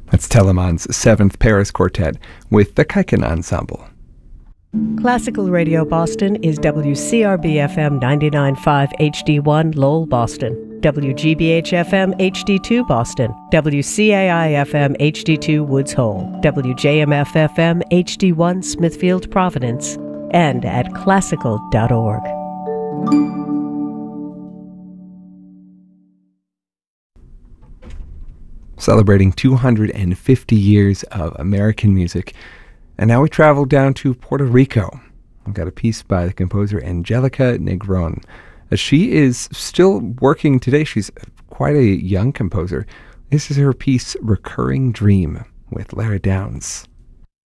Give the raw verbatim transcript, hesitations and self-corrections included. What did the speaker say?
That's Telemann's Seventh Paris Quartet with the Kaiken Ensemble. Classical Radio Boston is W C R B F M ninety-nine point five H D one Lowell, Boston, W G B H F M H D two Boston, W C A I F M H D two Woods Hole, W J M F F M H D one Smithfield, Providence, and at classical dot org. Celebrating two hundred fifty years of American music. And now we travel down to Puerto Rico. I've got a piece by the composer Angelica Negron. Uh, She is still working today. She's quite a young composer. This is her piece, Recurring Dream, with Lara Downs.